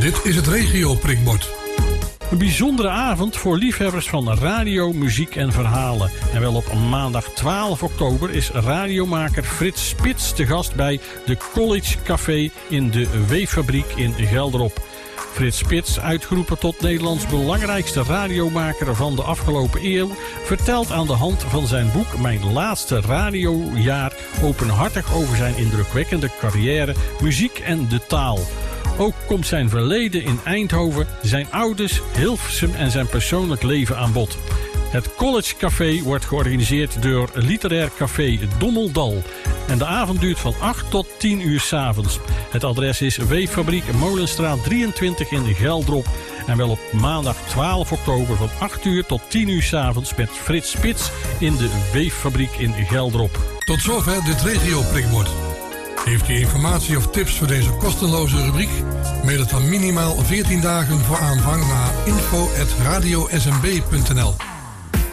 Dit is het regio-prikbord. Een bijzondere avond voor liefhebbers van radio, muziek en verhalen. En wel op maandag 12 oktober is radiomaker Frits Spits te gast bij de College Café in de Weeffabriek in Gelderop. Frits Spits, uitgeroepen tot Nederlands belangrijkste radiomaker van de afgelopen eeuw, vertelt aan de hand van zijn boek Mijn Laatste Radiojaar openhartig over zijn indrukwekkende carrière, muziek en de taal. Ook komt zijn verleden in Eindhoven, zijn ouders, Hilversum en zijn persoonlijk leven aan bod. Het College Café wordt georganiseerd door Literair Café Dommeldal. En de avond duurt van 8 tot 10 uur 's avonds. Het adres is Weeffabriek Molenstraat 23 in Gelderop. En wel op maandag 12 oktober van 8 uur tot 10 uur 's avonds met Frits Spits in de Weeffabriek in Gelderop. Tot zover dit regio-prikbord. Heeft u informatie of tips voor deze kostenloze rubriek? Mail het dan minimaal 14 dagen voor aanvang naar info@radiosmb.nl.